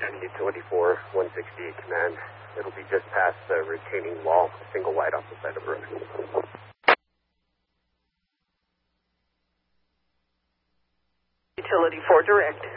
Utility 4, 168 command. It'll be just past the retaining wall, a single wide off the side of the road. Utility 4 direct.